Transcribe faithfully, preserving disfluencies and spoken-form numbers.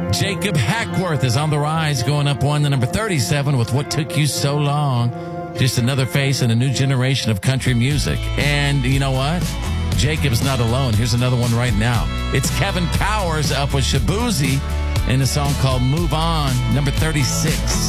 Jacob Hackworth is on the rise, going up one to number thirty-seven with What Took You So Long. Just another face in a new generation of country music. And you know what? Jacob's not alone. Here's another one right now. It's Kevin Powers up with Shabuzi in a song called Move On, number thirty-six.